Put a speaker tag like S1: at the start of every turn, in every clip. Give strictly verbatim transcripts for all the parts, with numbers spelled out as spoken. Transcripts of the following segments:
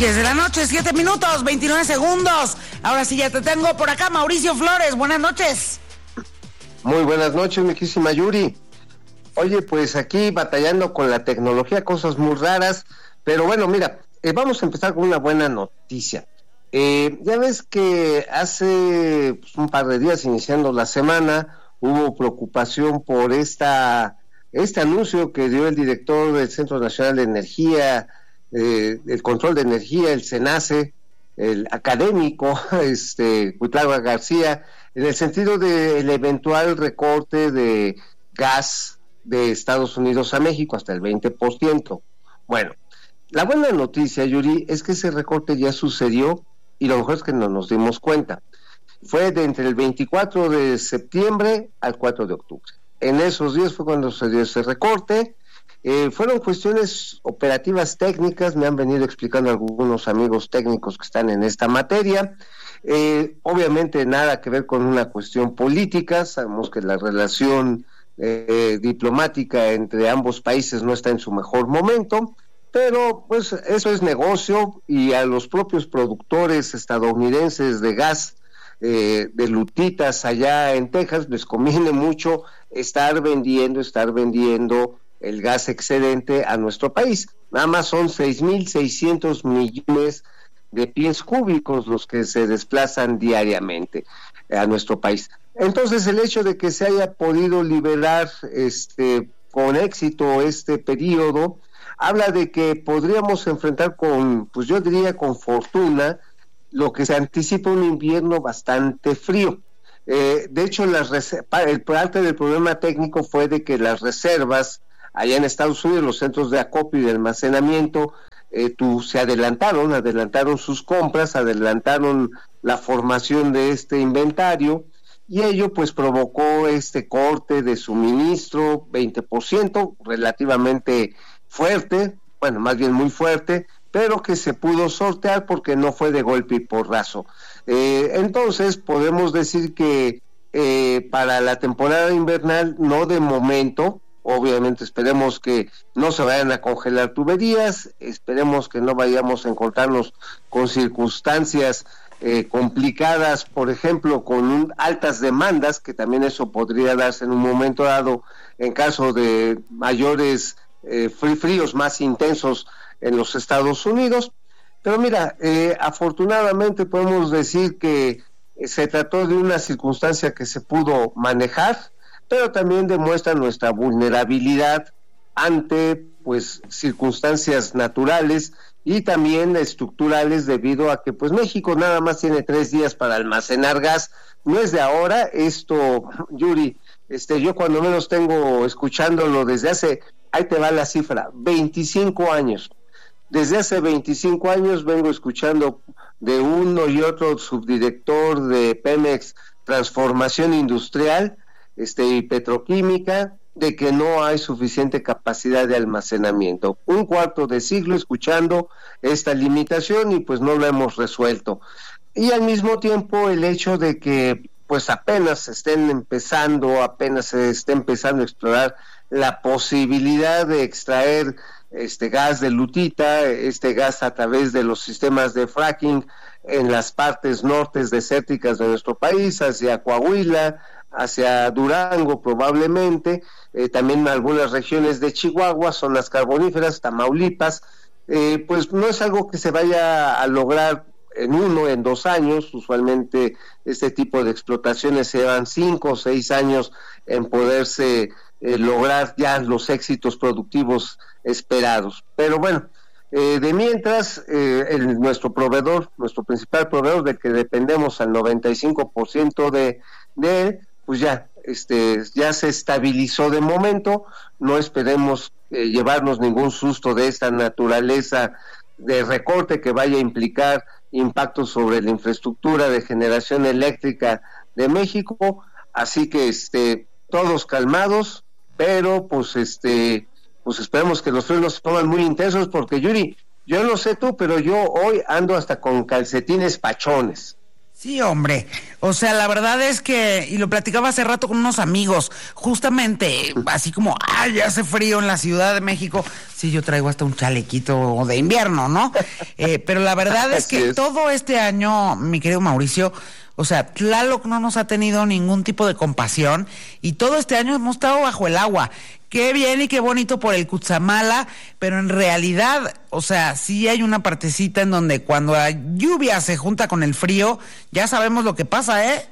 S1: diez de la noche, siete minutos, veintinueve segundos. Ahora sí ya te tengo por acá, Mauricio Flores. Buenas noches.
S2: Muy buenas noches, mi querísima Yuri. Oye, pues aquí batallando con la tecnología, cosas muy raras. Pero bueno, mira, eh, vamos a empezar con una buena noticia. Eh, ya ves que hace pues, un par de días, iniciando la semana, hubo preocupación por esta este anuncio que dio el director del Centro Nacional de Energía, eh, el Control de Energía, el CENACE, el académico, este, Cuitlagua García, en el sentido del eventual recorte de gas de Estados Unidos a México hasta el veinte por ciento. Bueno, la buena noticia, Yuri, es que ese recorte ya sucedió y lo mejor es que no nos dimos cuenta. Fue de entre el veinticuatro de septiembre al cuatro de octubre. En esos días fue cuando se dio ese recorte. Eh, fueron cuestiones operativas técnicas, me han venido explicando algunos amigos técnicos que están en esta materia. Eh, obviamente nada que ver con una cuestión política, sabemos que la relación eh, diplomática entre ambos países no está en su mejor momento, pero pues eso es negocio y a los propios productores estadounidenses de gas, eh, de lutitas allá en Texas, les conviene mucho estar vendiendo, estar vendiendo el gas excedente a nuestro país. Nada más son seis mil seiscientos millones de pies cúbicos los que se desplazan diariamente a nuestro país. Entonces, el hecho de que se haya podido liberar este con éxito este periodo, habla de que podríamos enfrentar con, pues yo diría con fortuna, lo que se anticipa un invierno bastante frío. Eh, de hecho, las el parte del problema técnico fue de que las reservas allá en Estados Unidos, los centros de acopio y de almacenamiento, eh, tú, se adelantaron, adelantaron sus compras, adelantaron la formación de este inventario, y ello pues provocó este corte de suministro, veinte por ciento, relativamente fuerte, bueno, más bien muy fuerte, pero que se pudo sortear porque no fue de golpe y porrazo. Eh, entonces podemos decir que eh, para la temporada invernal, no de momento, obviamente esperemos que no se vayan a congelar tuberías, esperemos que no vayamos a encontrarnos con circunstancias eh, complicadas, por ejemplo, con un, altas demandas, que también eso podría darse en un momento dado en caso de mayores eh, fríos más intensos en los Estados Unidos. Pero mira, eh, afortunadamente podemos decir que eh, se trató de una circunstancia que se pudo manejar, pero también demuestra nuestra vulnerabilidad ante pues circunstancias naturales y también estructurales, debido a que pues México nada más tiene tres días para almacenar gas. No es de ahora esto, Yuri, este yo cuando menos tengo escuchándolo desde hace, ahí te va la cifra, veinticinco años. Desde hace veinticinco años vengo escuchando de uno y otro subdirector de Pemex Transformación Industrial este, y Petroquímica, de que no hay suficiente capacidad de almacenamiento. Un cuarto de siglo escuchando esta limitación y pues no lo hemos resuelto. Y al mismo tiempo el hecho de que pues apenas estén empezando, apenas se esté empezando a explorar la posibilidad de extraer este gas de lutita, este gas a través de los sistemas de fracking en las partes nortes desérticas de nuestro país, hacia Coahuila, hacia Durango probablemente, eh, también en algunas regiones de Chihuahua, zonas carboníferas, Tamaulipas, eh, pues no es algo que se vaya a lograr en uno, en dos años. Usualmente este tipo de explotaciones se llevan cinco o seis años en poderse eh, lograr ya los éxitos productivos esperados. Pero bueno, eh, de mientras, eh, el, nuestro proveedor, nuestro principal proveedor, del que dependemos al noventa y cinco por ciento de, de él, pues ya, este, ya se estabilizó de momento. No esperemos eh, llevarnos ningún susto de esta naturaleza de recorte que vaya a implicar impactos sobre la infraestructura de generación eléctrica de México. Así que este, todos calmados, pero pues este pues esperemos que los frenos se pongan muy intensos, porque Yuri, yo no sé tú, pero yo hoy ando hasta con calcetines pachones.
S1: Sí, hombre. O sea, la verdad es que, y lo platicaba hace rato con unos amigos, justamente, así como, ay, ya hace frío en la Ciudad de México. Sí, yo traigo hasta un chalequito de invierno, ¿no? Eh, pero la verdad es que es. todo este año, mi querido Mauricio, o sea, Tlaloc no nos ha tenido ningún tipo de compasión y todo este año hemos estado bajo el agua. Qué bien y qué bonito por el Cutzamala, pero en realidad, o sea, sí hay una partecita en donde cuando la lluvia se junta con el frío, ya sabemos lo que pasa, ¿eh?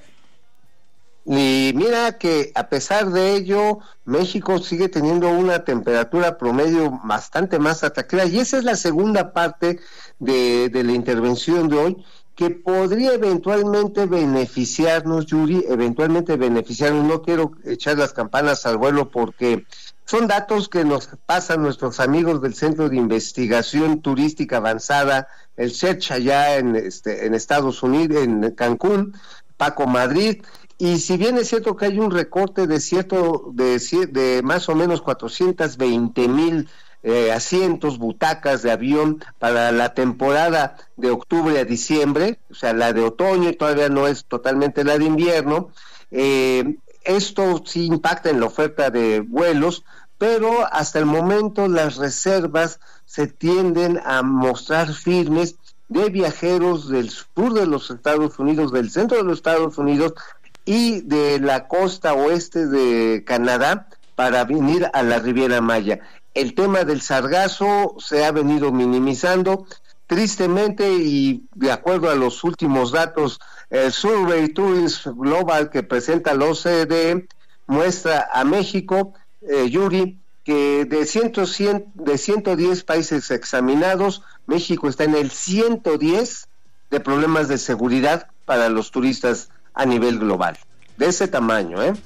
S2: Y mira que a pesar de ello, México sigue teniendo una temperatura promedio bastante más atractiva, y esa es la segunda parte de, de la intervención de hoy, que podría eventualmente beneficiarnos, Yuri, eventualmente beneficiarnos. No quiero echar las campanas al vuelo porque son datos que nos pasan nuestros amigos del Centro de Investigación Turística Avanzada, el C E R Ch allá en, este, en Estados Unidos, en Cancún, Paco Madrid. Y si bien es cierto que hay un recorte de cierto de, de más o menos cuatrocientos veinte mil eh, asientos, butacas de avión para la temporada de octubre a diciembre, o sea, la de otoño, y todavía no es totalmente la de invierno, eh, esto sí impacta en la oferta de vuelos, pero hasta el momento las reservas se tienden a mostrar firmes de viajeros del sur de los Estados Unidos, del centro de los Estados Unidos y de la costa oeste de Canadá para venir a la Riviera Maya. El tema del sargazo se ha venido minimizando, tristemente, y de acuerdo a los últimos datos, el Survey Tourism Global que presenta la O C D muestra a México, eh, Yuri, que de, cien, de ciento diez países examinados, México está en el ciento diez de problemas de seguridad para los turistas a nivel global. De ese tamaño, ¿eh?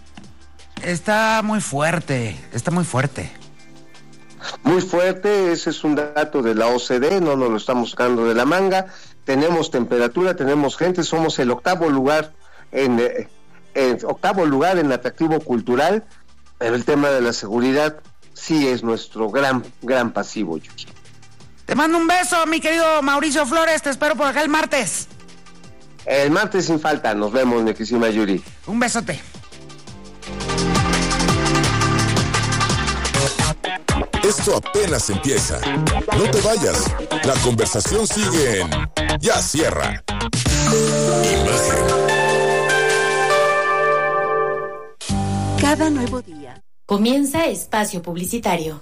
S1: Está muy fuerte, está muy fuerte.
S2: Muy fuerte, ese es un dato de la O C D, no nos lo estamos sacando de la manga. Tenemos temperatura, tenemos gente, somos el octavo lugar en, eh, en octavo lugar en atractivo cultural, pero el tema de la seguridad sí es nuestro gran, gran pasivo, Yuki.
S1: Te mando un beso, mi querido Mauricio Flores, te espero por acá el martes.
S2: El martes sin falta, nos vemos, mi querida Yuri.
S1: Un besote.
S3: Esto apenas empieza. No te vayas. La conversación sigue en Ya Cierra. Imagen.
S4: Cada nuevo día comienza espacio publicitario.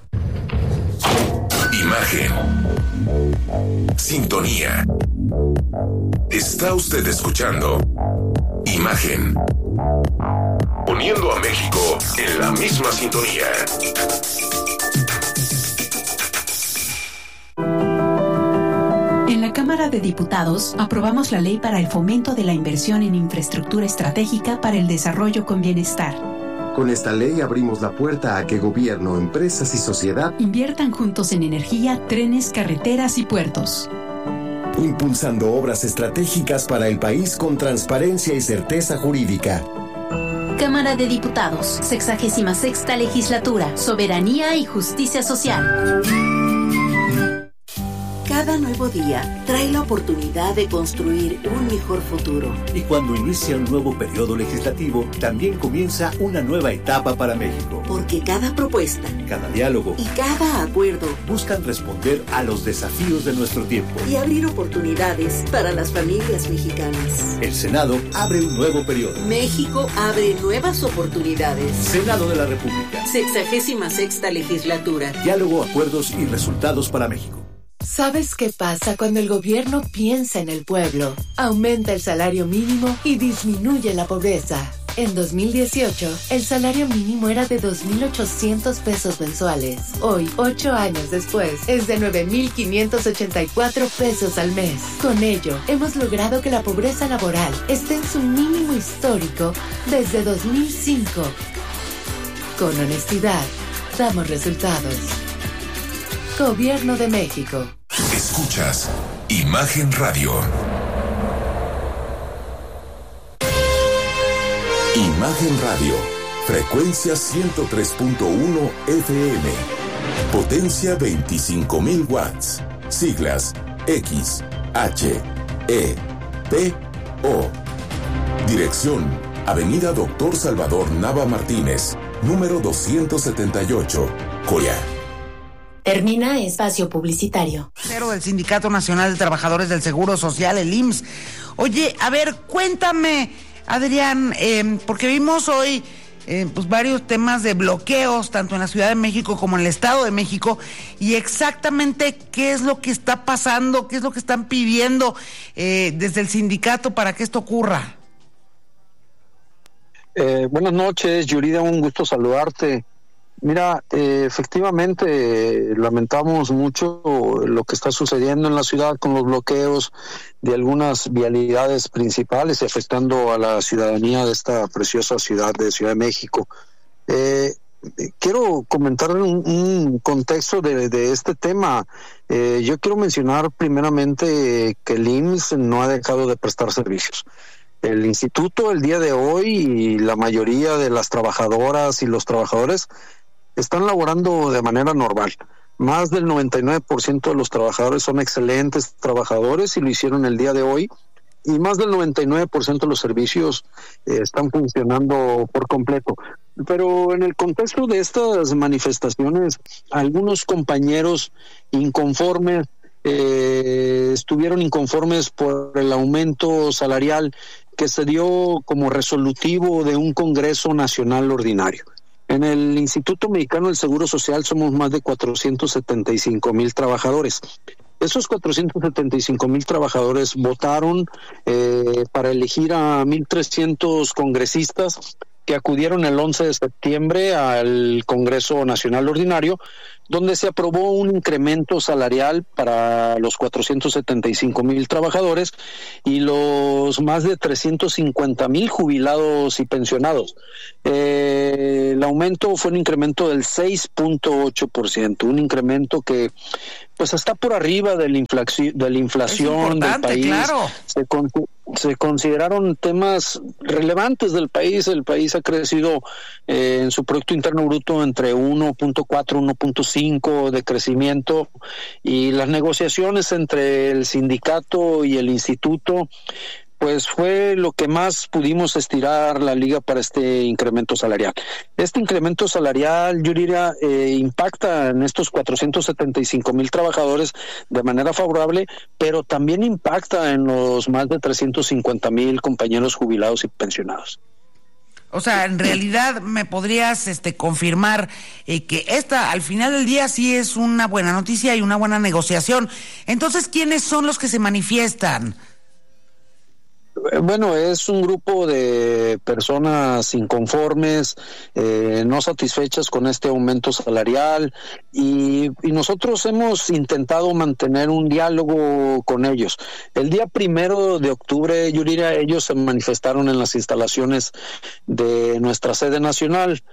S3: Imagen. Sintonía. Está usted escuchando Imagen. Poniendo a México en la misma sintonía.
S4: En la Cámara de Diputados aprobamos la ley para el fomento de la inversión en infraestructura estratégica para el desarrollo con bienestar.
S5: Con esta ley abrimos la puerta a que gobierno, empresas y sociedad
S4: inviertan juntos en energía, trenes, carreteras y puertos.
S5: Impulsando obras estratégicas para el país con transparencia y certeza jurídica.
S4: Cámara de Diputados, sexagésima sexta legislatura, soberanía y justicia social. Cada nuevo día trae la oportunidad de construir un mejor futuro.
S6: Y cuando inicia un nuevo periodo legislativo, también comienza una nueva etapa para México.
S4: Porque cada propuesta,
S6: cada diálogo
S4: y cada acuerdo
S6: buscan responder a los desafíos de nuestro tiempo
S4: y abrir oportunidades para las familias mexicanas.
S6: El Senado abre un nuevo periodo.
S4: México abre nuevas oportunidades.
S6: Senado de la República.
S4: Sexagésima sexta legislatura.
S6: Diálogo, acuerdos y resultados para México.
S7: ¿Sabes qué pasa cuando el gobierno piensa en el pueblo? Aumenta el salario mínimo y disminuye la pobreza. En dos mil dieciocho, el salario mínimo era de dos mil ochocientos pesos mensuales. Hoy, ocho años después, es de nueve mil quinientos ochenta y cuatro pesos al mes. Con ello, hemos logrado que la pobreza laboral esté en su mínimo histórico desde dos mil cinco. Con honestidad, damos resultados. Gobierno de México.
S3: Escuchas Imagen Radio. Imagen Radio. Frecuencia ciento tres punto uno F M. Potencia veinticinco mil watts. Siglas X, H, E, P, O. Dirección: Avenida Doctor Salvador Nava Martínez, número doscientos setenta y ocho, Coria.
S7: Termina espacio publicitario.
S1: Cero del Sindicato Nacional de Trabajadores del Seguro Social, el I M S S. Oye, a ver, cuéntame, Adrián, eh, porque vimos hoy eh, pues varios temas de bloqueos, tanto en la Ciudad de México como en el Estado de México, y exactamente qué es lo que está pasando, qué es lo que están pidiendo eh, desde el sindicato para que esto ocurra.
S8: Eh, buenas noches, Yurida, un gusto saludarte. Mira, eh, efectivamente eh, lamentamos mucho lo que está sucediendo en la ciudad con los bloqueos de algunas vialidades principales y afectando a la ciudadanía de esta preciosa ciudad de Ciudad de México. Eh, quiero comentar un, un contexto de, de este tema. Eh, yo quiero mencionar primeramente que el I M S S no ha dejado de prestar servicios. El instituto el día de hoy y la mayoría de las trabajadoras y los trabajadores están laborando de manera normal. Más del noventa y nueve por ciento de los trabajadores son excelentes trabajadores y lo hicieron el día de hoy. Y más del noventa y nueve por ciento de los servicios eh, están funcionando por completo. Pero en el contexto de estas manifestaciones, algunos compañeros inconformes eh, estuvieron inconformes por el aumento salarial que se dio como resolutivo de un Congreso Nacional Ordinario. En el Instituto Mexicano del Seguro Social somos más de cuatrocientos setenta y cinco mil trabajadores. Esos cuatrocientos setenta y cinco mil trabajadores votaron eh, para elegir a mil trescientos congresistas que acudieron el once de septiembre al Congreso Nacional Ordinario, donde se aprobó un incremento salarial para los cuatrocientos setenta y cinco mil trabajadores y los más de trescientos cincuenta mil jubilados y pensionados. Eh, el aumento fue un incremento del seis punto ocho por ciento, un incremento que pues está por arriba de la inflación, de la inflación del país.
S1: Claro.
S8: Se, con, se consideraron temas relevantes del país. El país ha crecido eh, en su Producto Interno Bruto entre uno punto cuatro, uno punto cinco de crecimiento, y las negociaciones entre el sindicato y el instituto pues fue lo que más pudimos estirar la liga para este incremento salarial. Este incremento salarial, yo diría, eh, impacta en estos cuatrocientos setenta y cinco mil trabajadores de manera favorable, pero también impacta en los más de trescientos cincuenta mil compañeros jubilados y pensionados.
S1: O sea, en realidad me podrías este confirmar eh, que esta al final del día sí es una buena noticia y una buena negociación. Entonces, ¿quiénes son los que se manifiestan?
S8: Bueno, es un grupo de personas inconformes, eh, no satisfechas con este aumento salarial, y, y nosotros hemos intentado mantener un diálogo con ellos. El día primero de octubre, yo diría, ellos se manifestaron en las instalaciones de nuestra sede nacional,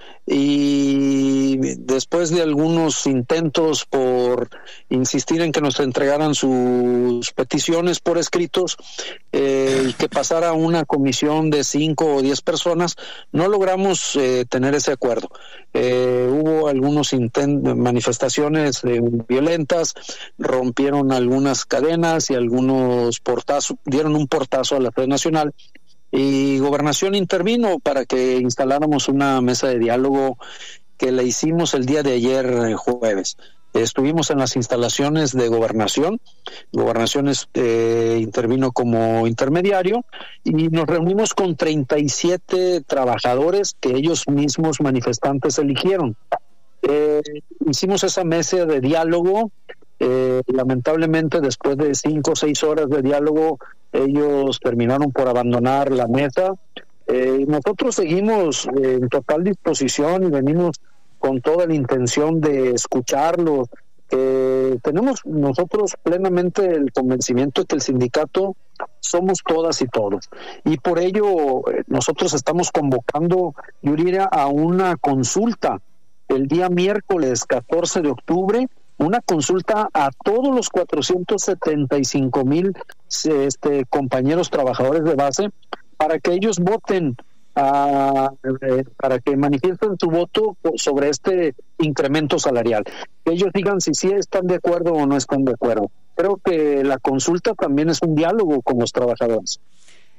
S8: y después de algunos intentos por insistir en que nos entregaran sus peticiones por escritos eh, y que pasara una comisión de cinco o diez personas, no logramos eh, tener ese acuerdo. Eh, hubo algunos intent- manifestaciones eh, violentas, rompieron algunas cadenas y algunos portazos, dieron un portazo a la sede nacional, y Gobernación intervino para que instaláramos una mesa de diálogo que la hicimos el día de ayer, eh, jueves. Estuvimos en las instalaciones de Gobernación, Gobernación eh, intervino como intermediario, y nos reunimos con treinta y siete trabajadores que ellos mismos manifestantes eligieron. Eh, hicimos esa mesa de diálogo, eh, lamentablemente después de cinco o seis horas de diálogo, ellos terminaron por abandonar la mesa. Eh, nosotros seguimos eh, en total disposición y venimos con toda la intención de escucharlos. Eh, tenemos nosotros plenamente el convencimiento de que el sindicato somos todas y todos, y por ello eh, nosotros estamos convocando, yo diría, a una consulta el día miércoles catorce de octubre, una consulta a todos los cuatrocientos setenta y cinco mil este, compañeros trabajadores de base, para que ellos voten, a, eh, para que manifiesten su voto sobre este incremento salarial. Que ellos digan si sí están de acuerdo o no están de acuerdo. Creo que la consulta también es un diálogo con los trabajadores.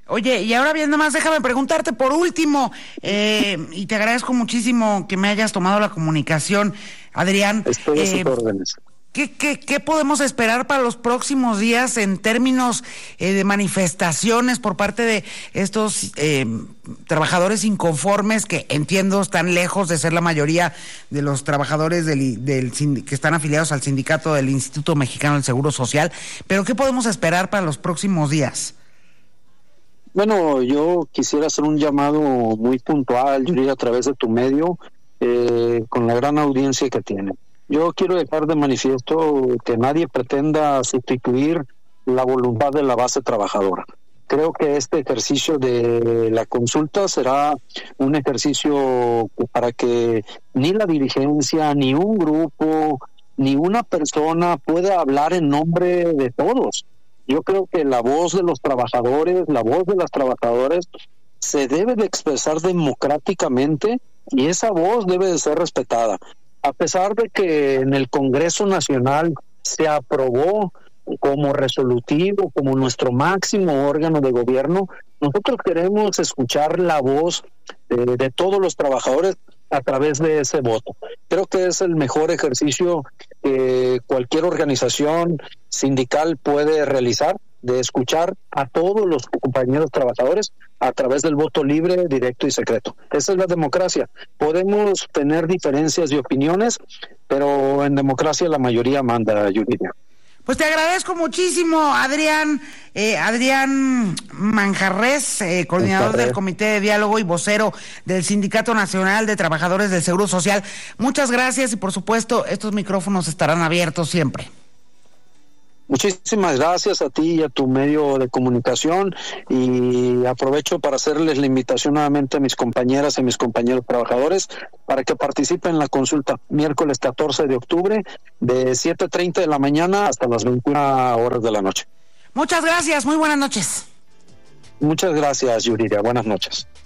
S1: Oye, y ahora bien, nada más déjame preguntarte por último, eh, y te agradezco muchísimo que me hayas tomado la comunicación, Adrián.
S8: Estoy a sus
S1: eh,
S8: órdenes.
S1: ¿Qué, qué, ¿Qué podemos esperar para los próximos días en términos eh, de manifestaciones por parte de estos eh, trabajadores inconformes que entiendo están lejos de ser la mayoría de los trabajadores del, del que están afiliados al sindicato del Instituto Mexicano del Seguro Social? Pero ¿qué podemos esperar para los próximos días?
S8: Bueno, yo quisiera hacer un llamado muy puntual, Yuri, a través de tu medio, eh, con la gran audiencia que tiene. Yo quiero dejar de manifiesto que nadie pretenda sustituir la voluntad de la base trabajadora. Creo que este ejercicio de la consulta será un ejercicio para que ni la dirigencia, ni un grupo, ni una persona pueda hablar en nombre de todos. Yo creo que la voz de los trabajadores, la voz de las trabajadoras, se debe de expresar democráticamente y esa voz debe de ser respetada. A pesar de que en el Congreso Nacional se aprobó como resolutivo, como nuestro máximo órgano de gobierno, nosotros queremos escuchar la voz de, de todos los trabajadores a través de ese voto. Creo que es el mejor ejercicio que cualquier organización sindical puede realizar, de escuchar a todos los compañeros trabajadores a través del voto libre, directo y secreto. Esa es la democracia. Podemos tener diferencias de opiniones, pero en democracia la mayoría manda, Yuridia.
S1: Pues te agradezco muchísimo, Adrián, eh, Adrián Manjarres, eh, coordinador Manjarres. del Comité de Diálogo y vocero del Sindicato Nacional de Trabajadores del Seguro Social. Muchas gracias y por supuesto estos micrófonos estarán abiertos siempre.
S8: Muchísimas gracias a ti y a tu medio de comunicación y aprovecho para hacerles la invitación nuevamente a mis compañeras y mis compañeros trabajadores para que participen en la consulta miércoles catorce de octubre de siete treinta de la mañana hasta las veintiuna horas de la noche.
S1: Muchas gracias, muy buenas noches.
S8: Muchas gracias, Yuridia, buenas noches.